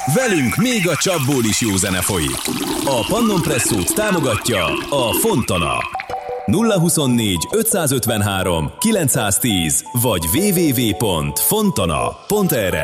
Velünk még a csapból is jó zene folyik. A Pannon Presszót támogatja a Fontana. 024 553 910 vagy www.fontana.rl